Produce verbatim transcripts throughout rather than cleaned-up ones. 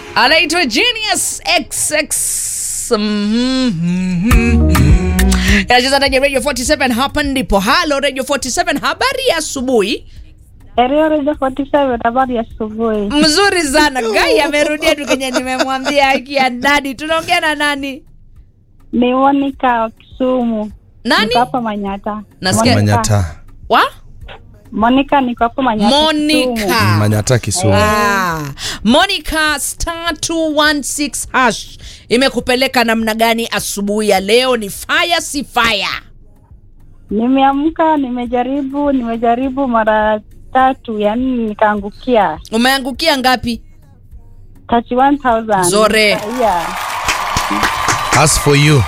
Anaitwa Genius X X. Mm-hmm. Yanacheza ndani ya Radio forty-seven, hapa ndipo. Hello Radio forty-seven, habari ya asubuhi. Hello Radio forty-seven, habari ya asubuhi. Mzuri sana. Gai amerudia tu kenye nimemwambia haki ya nani. Tunaongea na nani? Ni Monica Kisumu. Nani? Niko hapa Manyata. Nasikia Manyata. Wa? Monica niko hapa Manyata. Monica. Manyata Kisumu. Ah. Monica star two one six hash. Imekupeleka namna gani asubuhi ya leo? Ni fire si fire? Nimeamka, nimejaribu, nimejaribu mara tatu, yani nikaangukia. Umeangukia ngapi? thirty-one thousand. Zore. Yeah. As for you,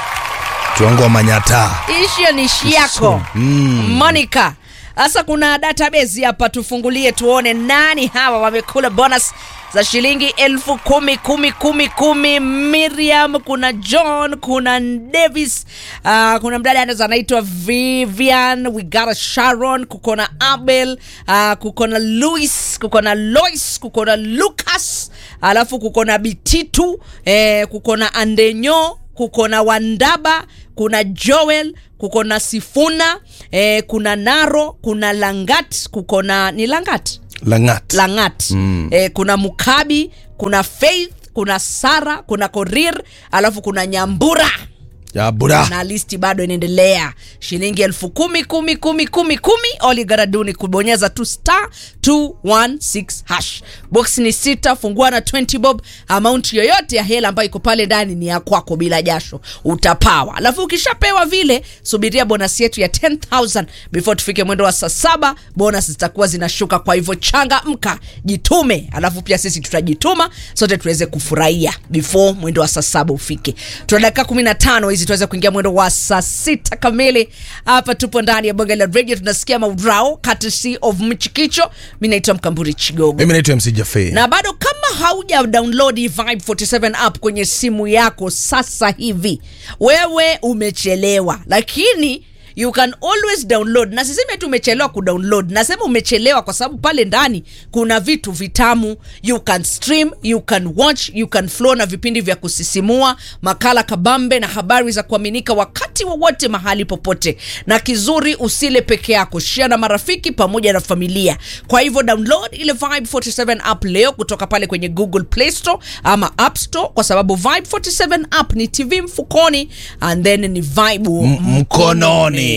tuangu wa Manyata. Ishio ni shiako. Mm. Monica. Asa kuna database hapa, tufungulie tuone nani hawa wamekula bonus za shilingi elfu kumi kumi kumi kumi. Miriam, kuna John, kuna Davis, uh, kuna mdada anaitwa Vivian, we got a Sharon, kukona Abel, uh, kukona Luis, kukona Lois, kukona Lucas, alafu kukona Bititu, eh, kukona Andenyo, kukona Wandaba, kuna Joel, kukona Sifuna, eh, kuna Naro, kuna Langat, kukona ni Langat? Langat. Langat. Mm. Eh, kuna Mukabi, kuna Faith, kuna Sara, kuna Korir, alafu kuna Nyambura. Ya bura. Na listi bado inaendelea. Shilingi elfu kumi kumi kumi kumi kumi. All you gotta do ni kubonyeza tu star two one six hash. Box ni sita, fungua na twenty bob. Amount yoyote ya hela ambayo iko pale ndani ni ya kwako bila jasho. Utapawa. Alafu ukishapewa vile, subiria bonus yetu ya ten thousand before tufike mwendo wa saa saba. Bonus zitakuwa zinashuka, kwa hivyo changamka, jitume. Alafu pia sisi tutajituma sote tuweze kufurahia before mwendo wa saa saba ufike. Tuna dakika kumi na tano hizi tuweze kuingia mwendo wa saa sita kamili. Hapa tupo ndani ya Bonga la Radio, tunasikia maurao courtesy of Mchikicho. Mimi naitwa Mkamburi Chigogo. Mimi naitwa M C Jaffe. Na bado kama hauja download Vibe forty-seven app kwenye simu yako sasa hivi, wewe umechelewa. Lakini you can always download. Na sisemi tu umechelewa kudownload, nasema umechelewa kwa sababu pale ndani kuna vitu vitamu. You can stream, you can watch, you can flow na vipindi vya kusisimua, makala kabambe na habari za kuaminika wakati wowote mahali popote. Na kizuri, usile peke yako, share na marafiki pamoja na familia. Kwa hivyo download ile Vibe forty-seven app leo kutoka pale kwenye Google Play Store ama App Store, kwa sababu Vibe forty-seven app ni T V mfukoni and then ni Vibe mkononi.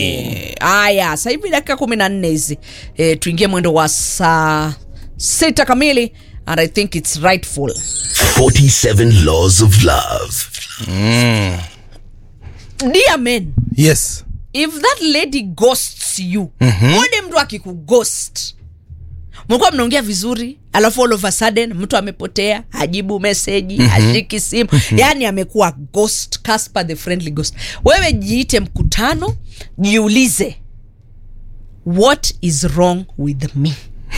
Aya, sasa hivi dakika kumi na nne hizi. E, tuingie mwendo wa saa sita kamili, and I think it's rightful. forty-seven Laws of Love. Mm. Dear men, Yes. if that lady ghosts you, Mm-hmm. mwende mtu akikughost, mlikuwa mnaongea vizuri, alafu all of a sudden mtu amepotea, hajibu message, mm-hmm. hashiki simu, mm-hmm. yani amekuwa ghost, Casper the Friendly Ghost. Wewe jiite mkutano, jiulize, what is wrong with me?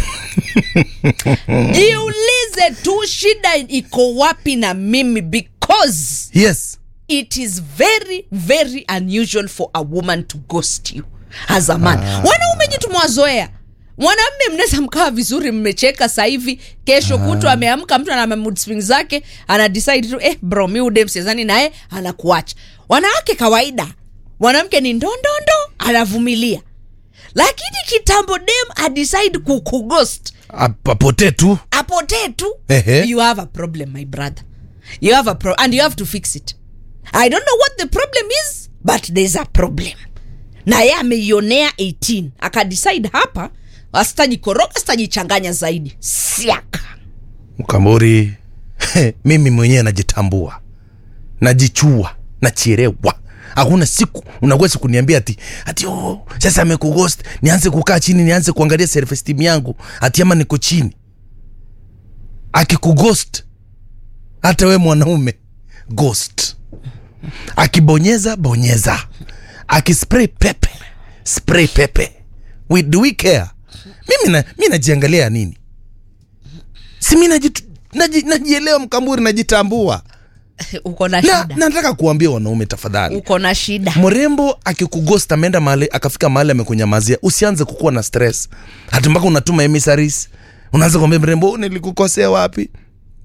Jiulize tu, shida iko wapi na mimi, because Yes. it is very very unusual for a woman to ghost you as a man. Ah. Wanaume jitu mwazoea. Mwanamume mnaweza mkaa vizuri, mmecheka sasa hivi, kesho kutu ameamka mtu ana mood swings zake, ana decide tu eh bro mi udem sizani naye, anakuacha. Wanawake kawaida, mwanamke ni ndondondo, anavumilia. Lakini kitambo dem a decide kukughost, Apote tu. apote tu, Ehe. you have a problem my brother. You have a pro and you have to fix it. I don't know what the problem is, but there's a problem. Na yeye ameionea eighteen, aka decide hapa asitaji koroga, asitaji changanya zaidi. Siaka. Mkamburi. Mimi mwenyewe najitambua. Najichua, nachielewa. Hakuna siku unaweza kuniambia ati ati oh sasa amekughost, nianze kukaa chini, nianze kuangalia self esteem yangu ati ama niko chini. Akikughost, hata we mwanaume ghost, akibonyeza bonyeza, akispray pepe spray pepe, we do we care? Mimi na mimi najiangalia nini? Si mimi najitu, naji, najielewa Mkamburi, najitambua. Uko na shida. Na nataka kuambia wanaume tafadhali, Uko na shida. Mrembo akikughost, ameenda mahali akafika mahali amekunyamazia, usianze kukua na stress. Hata mpaka unatuma emissaries, unaanza kumwambia mrembo nilikukosea wapi?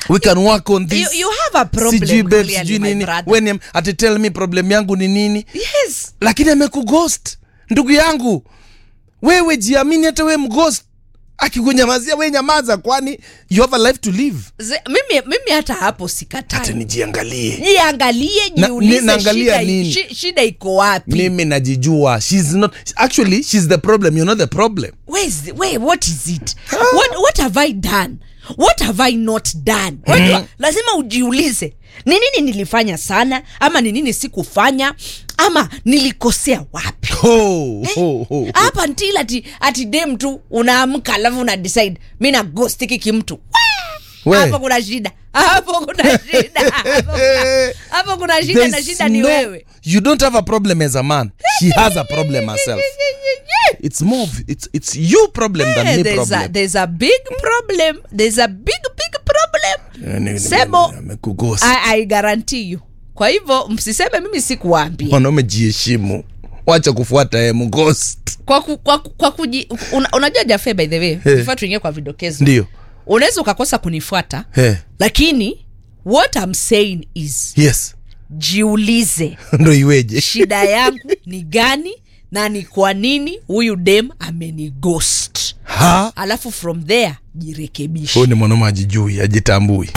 we can work on this. You, you have a problem Sijui babe, clearly, sijui my nini. brother. When I'm, ati tell me problem yangu ni nini. Yes. Lakini amekughost. Ndugu yangu, wewe jiamini, hata wewe mghost akikunyamazia wewe nyamaza, kwani you have a life to live. Ze, mimi mimi hata hapo sikatai. Hata nijiangalie. Jiangalie, Na- jiulize naangalia shida, nini? shi, shida iko wapi? Mimi najijua. She's not actually she's the problem, you're not the problem. Where is where what is it? What what have I done? What have I not done? Mm. Lazima ujiulize. Ni nini nilifanya sana ama ni nini sikufanya ama nilikosea wapi? Ho, ho, ho. Hapa until ati ati dem tu unaamka alafu una decide mimi na ghost hiki kimtu. We. Hapo kuna shida. Hapo kuna shida. Hapo kuna- Hapo kuna shida na shida ni wewe. You don't have a problem as a man. She has a problem herself. It's more of, it's it's you problem than me There's a, problem. there's a big problem. There's a big big problem. Sebo, amekughost. I, I guarantee you. Kwa hivyo msiseme mimi sikuwaambia. Mwanaume jiheshimu. Wacha kufuata yeye mghost. Kwa ku, kwa, ku- kwa kuji una, unajua Jafe by the way, Hey. before tuingie kwa vidokezo. Ndio. Unaweza ukakosa kunifuata. Hey. Lakini what I'm saying is Yes. jiulize Ndio iweje? shida yangu ni gani na ni kwa nini huyu dem ameni ghost. Ha? Alafu from there jirekebishe. Huyu ni mwanaume ajijui, ajitambui.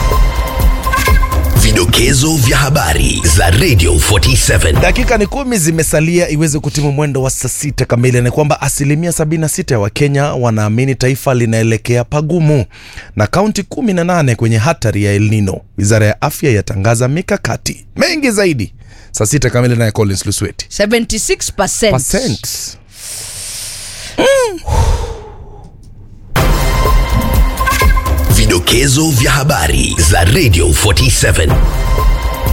Vidokezo vya habari za Radio forty-seven. Dakika ni kumi zimesalia iweze kutimu mwendo wa saa sita kamili. Ni kwamba asilimia sabini na sita ya Wakenya wanaamini taifa linaelekea pagumu na kaunti kumi na nane kwenye hatari ya El Nino. Wizara ya afya yatangaza mikakati mengi zaidi. Saa sita kamili na Collins Lusweti. seventy-six percent. Percent. Vidokezo vya habari za Radio forty-seven.